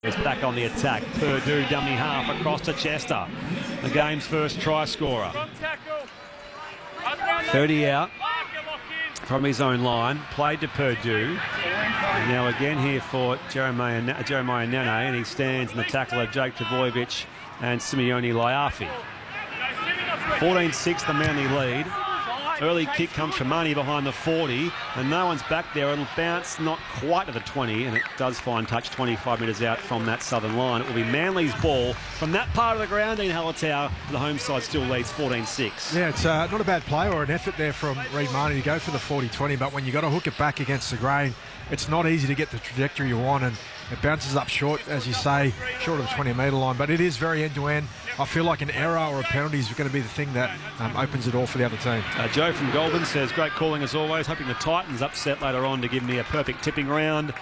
It's back on the attack. Purdue dummy half across to Chester, the game's first try scorer. 30 out from his own line, played to Purdue. And now again here for Jeremiah Nene, and he stands in the tackle of Jake Trbojevic and Simeone Laiafi. 14-6 the Manly lead. Early kick comes from Marnie behind the 40, and no one's back there. It'll bounce not quite to the 20, and it does find touch 25 metres out from that southern line. It will be Manly's ball from that part of the ground. Dean Hallertau, the home side, still leads 14-6. Yeah, it's not a bad play or an effort there from Reid Marnie to go for the 40-20, but when you've got to hook it back against the grain, it's not easy to get the trajectory you want, and it bounces up short, as you say, short of the 20-metre line, but it is very end-to-end. I feel like an error or a penalty is going to be the thing that opens it all for the other team. Joe from Goulburn says, great calling as always, hoping the Titans upset later on to give me a perfect tipping round.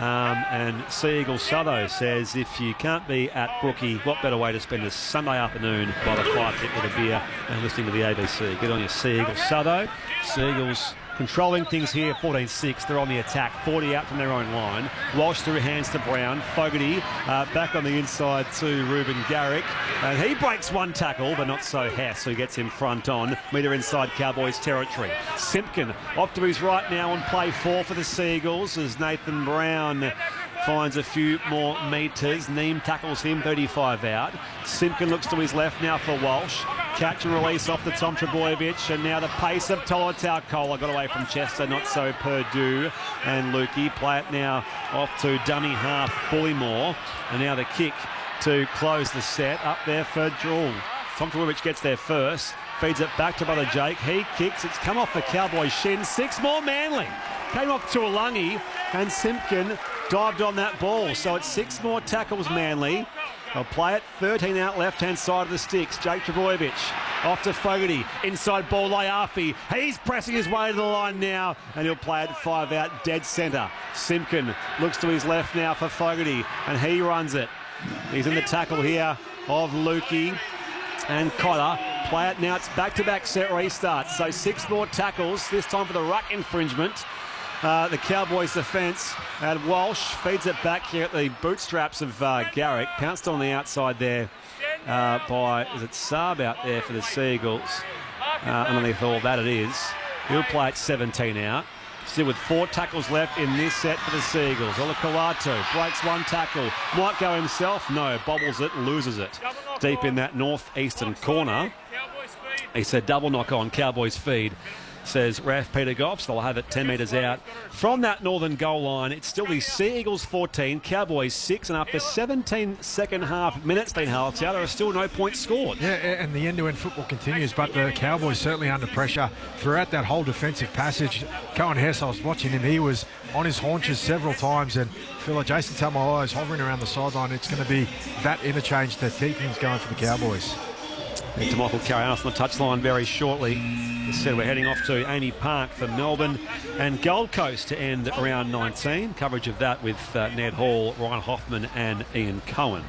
And Sea Eagle Southo says, if you can't be at Brookie, what better way to spend a Sunday afternoon by the fire pit with a beer and listening to the ABC. Get on your Sea Eagle Southo. Sea Eagles controlling things here, 14-6. They're on the attack, 40 out from their own line. Walsh through hands to Brown. Fogarty back on the inside to Ruben Garrick. And he breaks one tackle, but not so Hess, who gets him front on. Metre inside Cowboys territory. Simpkin off to his right now on play 4 for the Seagulls as Nathan Brown finds a few more metres. Neem tackles him, 35 out. Simpkin looks to his left now for Walsh. Catch and release off the Tom Trbojevic, and now the pace of Tolotau Kola got away from Chester, not so Purdue and Lukey. Play it now off to dummy half Bullymore, and now the kick to close the set up there for Drool. Tom Trbojevic gets there first, feeds it back to brother Jake. He kicks, it's come off the Cowboys' shin. 6 more Manly. Came off to Alungi, and Simpkin dived on that ball. So it's 6 more tackles Manly. They'll play it, 13 out left-hand side of the sticks. Jake Trbojevic off to Fogarty. Inside ball, Laiafi. He's pressing his way to the line now, and he'll play it 5 out, dead centre. Simpkin looks to his left now for Fogarty, and he runs it. He's in the tackle here of Lukey and Cotter. Play it now, it's back-to-back set restarts. So 6 more tackles, this time for the ruck infringement. The Cowboys' defence, and Walsh feeds it back here at the bootstraps of Garrick. Pounced on the outside there by, is it Saab out there for the Seagulls? Underneath all that it is. He'll play it 17 out. Still with 4 tackles left in this set for the Seagulls. Olakau'atu breaks one tackle. Might go himself. No, bobbles it, loses it. Deep in that northeastern corner. He said double knock on, Cowboys feed, says Raf Peter Goff. So they'll have it 10 metres out from that northern goal line. It's still the Sea Eagles 14, Cowboys 6, and after 17 second half minutes, Dean Hallertau, there are still no points scored. Yeah, and the end-to-end football continues, but the Cowboys certainly under pressure throughout that whole defensive passage. Cohen Hess, I was watching him, he was on his haunches several times, and I feel like Jason Taumalolo is hovering around the sideline. It's going to be that interchange that keep things going for the Cowboys. And to Michael Carianos on the touchline very shortly. As said, we're heading off to Amy Park for Melbourne and Gold Coast to end round 19. Coverage of that with Ned Hall, Ryan Hoffman and Ian Cohen.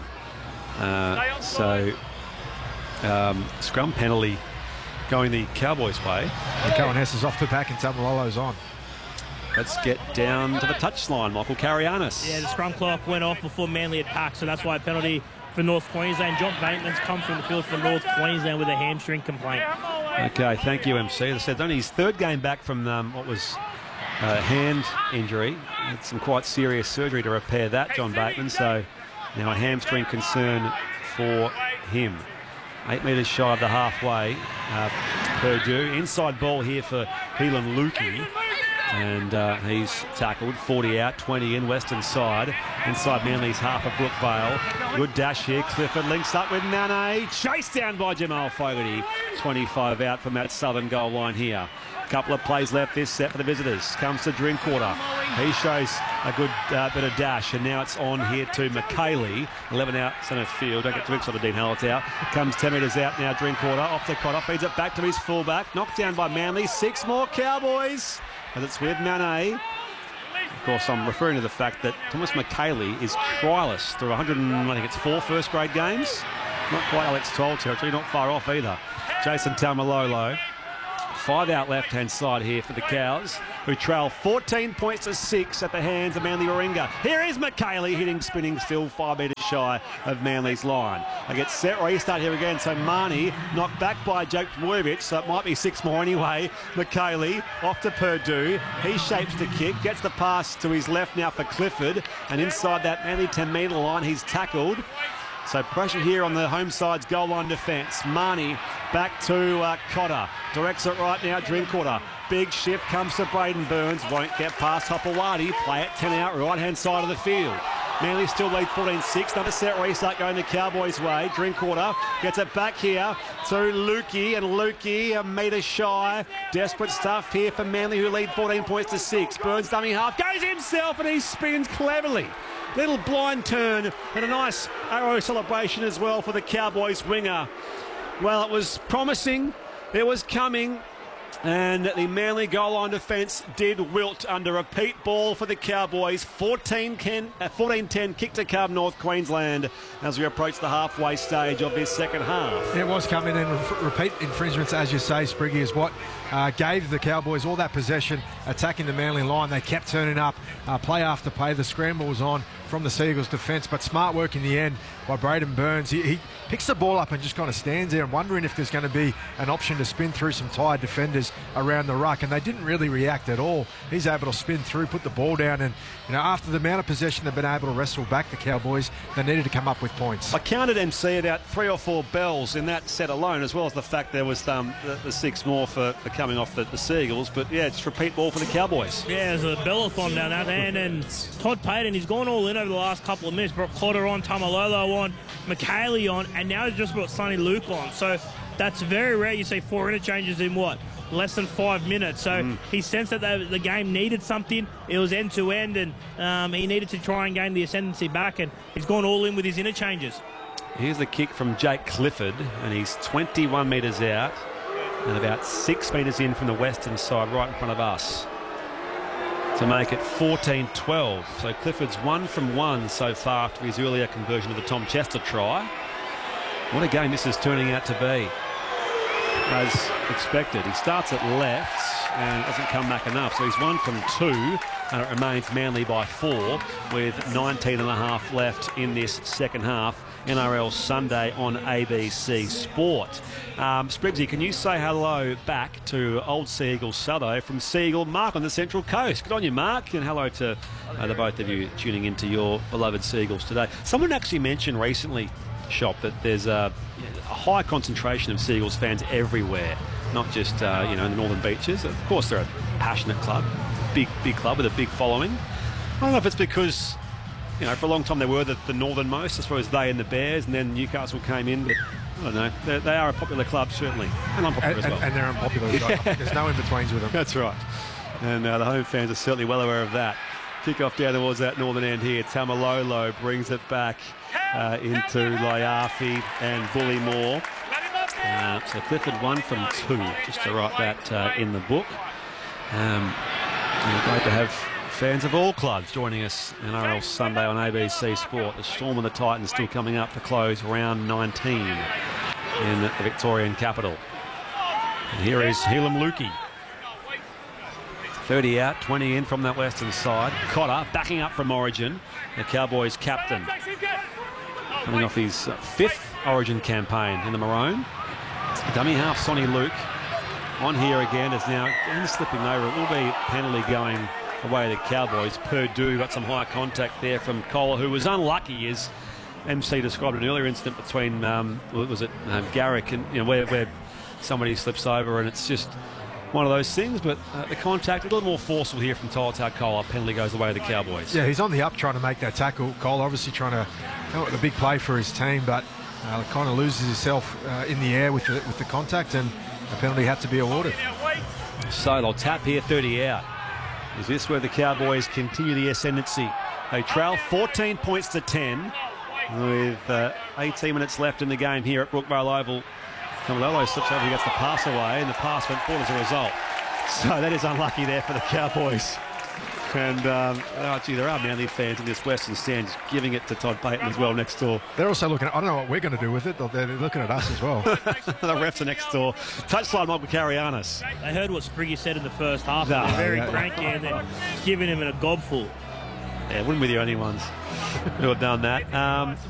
Scrum penalty going the Cowboys' way. And Cohen Hess is off the back and Taumalolo's on. Let's get down to the touchline. Michael Carianos. Yeah, the scrum clock went off before Manly had packed, so that's why a penalty for North Queensland. John Bateman's come from the field for North Queensland with a hamstring complaint. Okay, thank you, MC. As I said, it's only his 3rd game back from what was a hand injury. It's some quite serious surgery to repair that, John Bateman. So now a hamstring concern for him. 8 metres shy of the halfway. Purdue. Inside ball here for Keelan Lukey. And he's tackled, 40 out, 20 in, western side. Inside Manly's half of Brookvale. Good dash here, Clifford links up with Nane. Chased down by Jamal Fogarty. 25 out from that southern goal line here. Couple of plays left this set for the visitors. Comes to Drinkwater. He shows a good bit of dash, and now it's on here to McKaylee. 11 out, centre field. Don't get too excited, Dean Hallertau. Comes 10 metres out now, Drinkwater. Off to Cotter, feeds it back to his fullback. Knocked down by Manly. 6 more Cowboys. As it's with Nane. Of course, I'm referring to the fact that Thomas McKaylee is trialist through 4 first-grade games. Not quite Alex Toll territory, not far off either. Jason Taumalolo 5 out left-hand side here for the Cows, who trail 14 points to 6 at the hands of Manly Warringah. Here is McKaylee hitting, spinning, still 5 metres shy of Manly's line. They get set restart here again, so Marnie knocked back by Jake Mojovic, so it might be 6 more anyway. McKaylee off to Purdue. He shapes the kick, gets the pass to his left now for Clifford, and inside that Manly 10-metre line, he's tackled. So pressure here on the home side's goal line defence. Marnie back to Cotter. Directs it right now, Drinkwater. Big shift comes to Braden Burns. Won't get past Hopewadi. Play it 10 out, right-hand side of the field. Manly still lead 14-6. Another set restart going the Cowboys' way. Drinkwater gets it back here to Lukey, and Lukey a metre shy. Desperate stuff here for Manly, who lead 14 points to 6. Burns dummy half, goes himself, and he spins cleverly. Little blind turn and a nice arrow celebration as well for the Cowboys winger. Well, it was promising, it was coming, and the Manly goal line defence did wilt under a repeat ball for the Cowboys. 14-10 kick to Carlton North Queensland as we approach the halfway stage of this second half. It was coming in. Repeat infringements, as you say, Spriggy, is what gave the Cowboys all that possession, attacking the Manly line. They kept turning up, play after play. The scramble was on from the Seagulls defence, but smart work in the end by Braden Burns. He picks the ball up and just kind of stands there and wondering if there's going to be an option to spin through some tired defenders around the ruck, and they didn't really react at all. He's able to spin through, put the ball down, and after the amount of possession they've been able to wrestle back the Cowboys, they needed to come up with points. I counted MC about 3 or 4 bells in that set alone, as well as the fact there was the 6 more for coming off the Seagulls. But yeah, it's repeat ball for the Cowboys. Yeah, there's a bellathon down that end, and Todd Payton, he's gone all in over the last couple of minutes. Brought Cotter on, Tamalolo on, McKaylee on, and now he's just brought Sonny Luke on. So that's very rare. You see 4 interchanges in what? Less than 5 minutes. So he sensed that the game needed something. It was end-to-end, and he needed to try and gain the ascendancy back, and he's gone all in with his interchanges. Here's the kick from Jake Clifford, and he's 21 metres out and about 6 metres in from the western side, right in front of us, to make it 14-12. So Clifford's 1 from 1 so far after his earlier conversion of the Tom Chester try. What a game this is turning out to be. As expected, he starts at left and doesn't come back enough, so he's 1 from 2, and it remains Manly by 4 with 19.5 left in this second half. NRL Sunday on ABC Sport. Sprigsy, can you say hello back to old Seagull Southo from Seagull Mark on the Central Coast? Good on you, Mark, and hello to the both of you tuning into your beloved Seagulls today. Someone actually mentioned recently, Shop, that there's a high concentration of Seagulls fans everywhere, not just in the Northern Beaches. Of course, they're a passionate club, big club with a big following. I don't know if it's because for a long time they were the northernmost, I suppose they and the Bears, and then Newcastle came in, but I don't know. They are a popular club, certainly, and unpopular as well. And they're unpopular as well. There's no in-betweens with them. That's right. And the home fans are certainly well aware of that. Kick-off down towards that northern end here. Tamalolo brings it back into Laiafi and Bullymore. So Clifford 1 from 2, just to write that in the book. Great to have fans of all clubs joining us NRL Sunday on ABC Sport. The Storm and the Titans still coming up to close round 19 in the Victorian capital. And here is Helam Lukey. 30 out, 20 in from that western side. Cotter backing up from Origin, the Cowboys captain. Coming off his 5th Origin campaign in the Maroon. Dummy half Sonny Luke on here again is now slipping over. It will be penalty going away the Cowboys. Purdue got some high contact there from Kohler, who was unlucky, as MC described an earlier incident between Garrick and where somebody slips over, and it's just one of those things. But the contact a little more forceful here from Tolotau Kohler. Penalty goes away to the Cowboys. Yeah, he's on the up trying to make that tackle. Kohler obviously trying to the big play for his team, but kind of loses himself in the air with the contact, and the penalty had to be awarded. So they'll tap here, 30 out. Is this where the Cowboys continue the ascendancy? They trail 14 points to 10 with 18 minutes left in the game here at Brookvale Oval. Tamalolo slips over, he gets the pass away, and the pass went forward as a result. So that is unlucky there for the Cowboys. And, gee, there are Manly fans in this Western stand just giving it to Todd Payton as well next door. They're also looking at, I don't know what we're going to do with it. They're looking at us as well. The refs are next door. Touchline, Michael Carianis. They heard what Spriggy said in the first half. No, They're very yeah. cranky and then giving him a gobful. Yeah, wouldn't be the only ones who have done that.